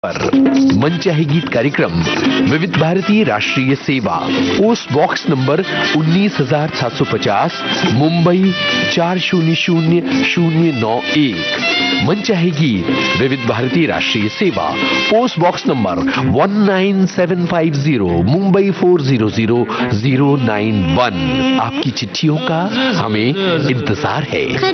पर मनचाहे गीत कार्यक्रम विविध भारती राष्ट्रीय सेवा पोस्ट बॉक्स नंबर 19,750 मुंबई 400091। मनचाहे गीत विविध भारती राष्ट्रीय सेवा पोस्ट बॉक्स नंबर 19750 मुंबई 400091। आपकी चिट्ठियों का हमें इंतजार है।